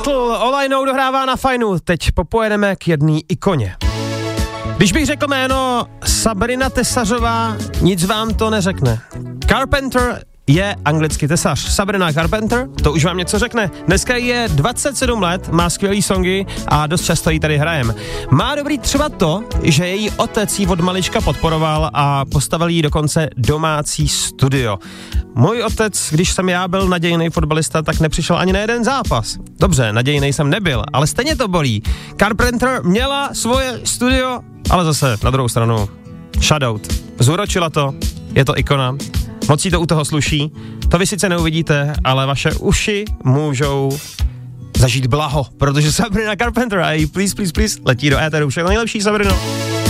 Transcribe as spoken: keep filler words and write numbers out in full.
Battle, All I Know dohrává na fajnu, teď popojedeme k jedné ikoně. Když bych řekl jméno Sabrina Tesařová, nic vám to neřekne. Carpenter je anglicky tesař. Sabrina Carpenter, to už vám něco řekne. Dneska je dvacet sedm let, má skvělý songy a dost často jí tady hrajem. Má dobrý třeba to, že její otec jí od malička podporoval a postavil jí dokonce domácí studio. Můj otec, když jsem já byl nadějný fotbalista, tak nepřišel ani na jeden zápas. Dobře, nadějný jsem nebyl, ale stejně to bolí. Carpenter měla svoje studio, ale zase na druhou stranu shoutout. Zúročila to, je to ikona. Moc si to u toho sluší. To vy sice neuvidíte, ale vaše uši můžou zažít blaho, protože Sabrina Carpenter a její Please, Please, Please letí do éteru. Všechno nejlepší, Sabrino.